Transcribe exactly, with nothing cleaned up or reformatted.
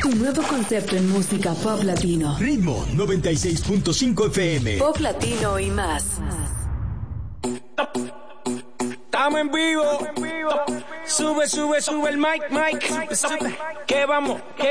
Un nuevo concepto en música pop latino. Ritmo noventa y seis punto cinco F M. Pop latino y más. Estamos en vivo. Sube, sube, sube el mic, mic. Que vamos.